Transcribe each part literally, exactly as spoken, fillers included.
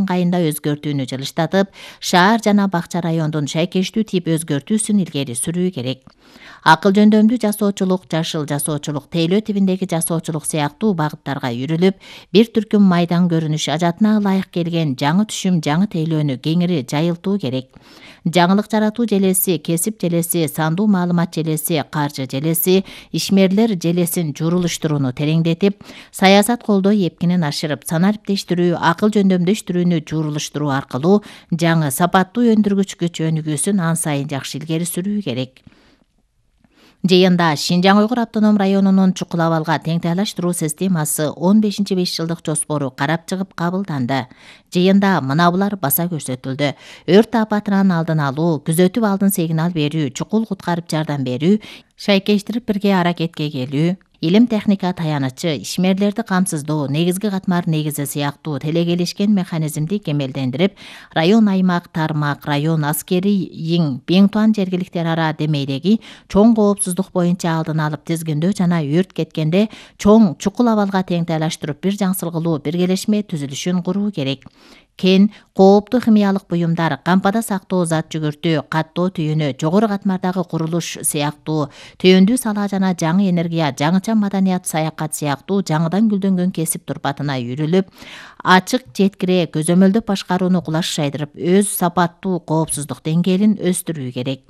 ыңгайында өзгөртүүнү жылыштатып, шаар жана бакча райондун шайкештүү тип өзгөртүүсүн илгери сүрүү керек. Акыл жөндөмдүү жасоочулук, жашыл жасоочулук, тейлөө тибиндеги жасоочулук сыяктуу багыттарга юрүлүп, бир түркүм майдан көрүнүш, ажатына ылайык келген жаңы түшүм, жаңы тейлөөнү кеңири жайылтуу керек. Жаңылык жаратуу желеси, кесип желеси, сандуу маалымат желеси, каржы желеси, ишмерлер желесин журулуштурууну тереңдетип, саясат колдоо эпкинин ашырып, санариптештирүү, акыл жөндөмдөштүрүүнү журулуштуруу аркылуу жаңы сапаттуу өндүргүч күч өнүгүүсүн ан сайын жакшы илгери сүрүү керек. Жыйында Шинжаң Уйгур автоном районунун чукул абалга теңтайлаштыруу системасы он бешинчи беш жылдык жоспору карап чыгып кабылданды. Жыйында мына булар баса көрсөтүлдү. Өрт апатынан алдын алуу, күзөтүп алдын сигнал берүү, чукул куткарып жардам берүү, шайкештирип бирге аракетке келүү, илим техника таянычы, ишмерлерди камсыздоо, негизги катмар негизи сыяктуу телекелешкен механизмди кемелдендирип, район аймак, тармак, район аскерий иң Беңтуан жергиликтер ара демейдеги чоң коопсуздук боюнча алдын алып тизгиндөө жана өрт кеткенде чоң чукул абалга теңтайлаштырып бир жаңсыл кылуу биргелешме түзүлүшүн куруу керек. Кен, кооптуу химиялык буюмдар, кампада сактоо зат жүгүртүү, каттоо түйүнү, жогору катмардагы курулуш сыяктуу, түйүндүү салаа жана жаңы энергия, жаңыча маданият, саякат сыяктуу жаңыдан гүлдөнгөн кесип турпатына үйрүлүп, ачык жеткире көзөмөлдөп башкарууну кулаш жайдырып, өз сапаттуу коопсуздук деңгээлин өстүрүү керек.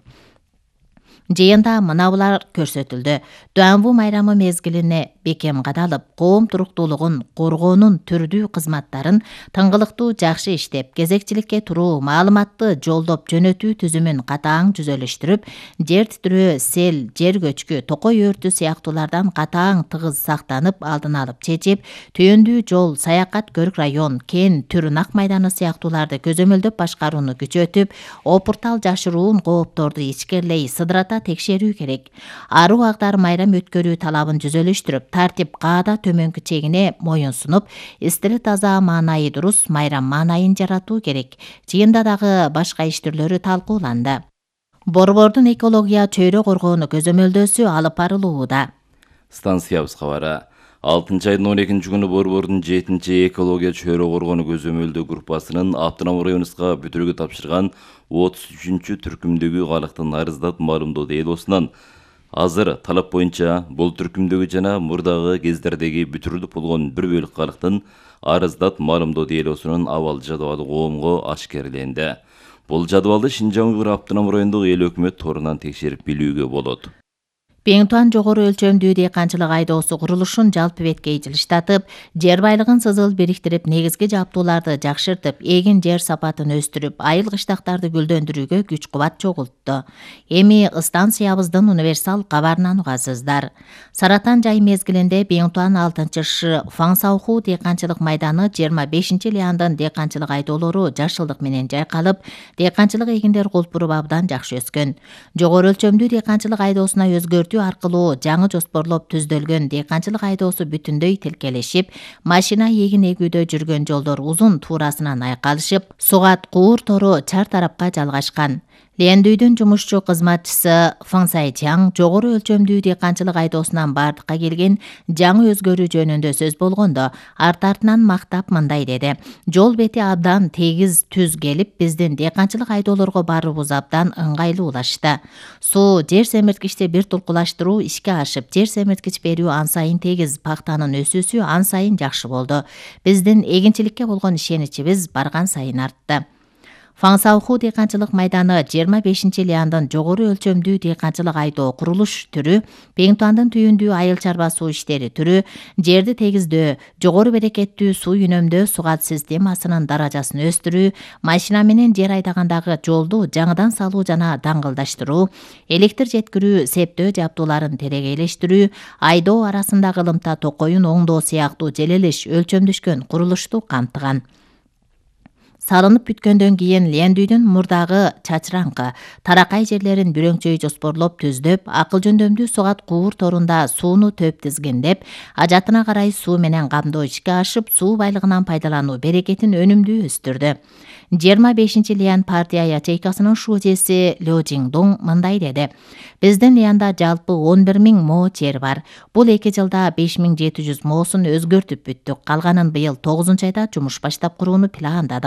Жыйында мына булар көрсөтүлдү. Дуанбу майрамы мезгилине бекем кадалып, коом туруктуулугун коргоонун түрдүү кызматтарын тыңгылыктуу жакшы иштеп, кезекчиликке туруу, маалыматты жолдоп жөнөтүү түзүмүн катаң жүзөлөштүрүп, жер титирөө, сел, жер көчкү, токой өртү сыяктуулардан катаң тыгыз сактанып, алдын алып чечип, түйүндүү жол, саякат көрк район, кен, түр, нак майданы сыяктууларды көзөмөлдөп башкарууну күчөтүп, опуртал жашыруун коопторду ичкерлей, сыдырата текшерүү керек. Аруу агдар майрам өткөрүү талабын жүзөлөштүрүп, тартип каада төмөнкү чегине моюн сунуп, истили таза, маанайы дурус майрам маанайын жаратуу керек. Жыйында дагы башка иш түрлөрү талкууланды. Борбордун экология чөйрө коргоону көзөмөлдөөсү алып барылууда. Станциябыз кабары. алтынчы айдын он экинчи күнү Борбордун жетинчи экология чөйрө коргоону көзөмөлдөө группасынын автоном районубузга бүтүрүүгө тапшырган отуз үчүнчү түркүмдөгү калктын арыздат маалымдоо делосунан азыр талап боюнча бул түркүмдөгү жана мурдагы кездердеги бүтүрүлүп болгон бир бөлүк калктын арыздат маалымдоо делосунун абал жадыбалы коомго ашкерленди. Бул жадыбалды Шинжаң Уйгур автоном райондук эл өкмөт торунан текшерип билүүгө болот. Беңтуан жогору өлчөмдүү дыйканчылык айдоосу курулушун жалпы беткей жылыштатып, жер байлыгын сызыл бириктирип, негизги жаптууларды жакшыртып, эгин жер сапатын өстүрүп, айыл кыштактарды гүлдөндүрүүгө күч кубат чогултту. Эми станциябыздын универсал кабарынан угасыздар. Саратан жай мезгилинде Беңтуан алтынчы Ш Фаңсауху дыйканчылык майданы жыйырма бешинчи Лиандын дыйканчылык айдоолору жашылдык менен жайкалып, дыйканчылык эгиндер кулпуруп абдан жакшы өскөн. Жогору өлчөмдүү дыйканчылык айдоосуна өзгөртүү аркылуу жаңы жоспорлоп түздөлгөн дыйканчылык айдоосу бүтүндөй тилкелешип, машина эгин эгүүдө жүргөн жолдор узун туурасынан айкалышып, сугат куур тору чар тарапка жалгашкан. Лендүйдүн жумушчу кызматчысы Фаңсайчаң жогору өлчөмдүү дыйканчылык айдоосунан бардыкка келген жаңы өзгөрүү жөнүндө сөз болгондо, арт-артынан мактап мындай деди. Жол бети абдан тегиз түз келип, биздин дыйканчылык айдоолорго баруубуз абдан ыңгайлуулашты. Суу жер семирткичти бир тулкулаштыруу ишке ашып, жер семирткич берүү ан сайын тегиз, пактанын өсүүсү ан сайын жакшы болду. Биздин эгинчиликке болгон ишеничибиз барган сайын артты. Фаңсауху дыйканчылык майданы жыйырма бешинчи Лиандын жогору өлчөмдүү дыйканчылык айдоо курулуш түрү, Беңтуандын түйүндүү айыл чарба суу иштери түрү, жерди тегиздөө, жогору берекеттүү суу үнөмдөө сугат системасынын даражасын өстүрүү, машина менен жер айдагандагы жолду жаңыдан салуу жана даңгылдаштыруу, электр жеткирүү, септөө жаптууларын терегейлештирүү, айдоо арасындагы ылымта токоюн оңдоо сыяктуу желелиш өлчөмдөшкөн курулушту камтыган. Салынып бүткөндөн кийин Лендүйдүн мурдагы чачыраңкы, таракай жерлерин бүрөңчөй жоспорлоп түздөп, акыл жөндөмдүү сугат куур торунда сууну төп тизгиндеп, ажатына карай суу менен камдоо ишке ашып, суу байлыгынан пайдалануу берекетин өнүмдүү өстүрдү. жыйырма бешинчи Лиан партия ячейкасынын шужеси Лё Жиңдуң мындай деди. Биздин Лианда жалпы он бир миң мо жер бар. Бул эки жылда беш миң жети жүз моосун өзгөртүп бүттүк. Калганын быйыл тогузунчу айда жумуш баштап курууну пландадык.